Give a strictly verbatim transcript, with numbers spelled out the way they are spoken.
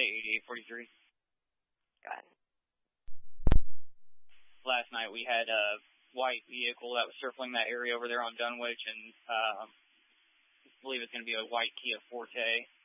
eighty-eight forty-three. Go ahead. Last night we had a white vehicle that was circling that area over there on Dunwich, and uh, I believe it's going to be a white Kia Forte.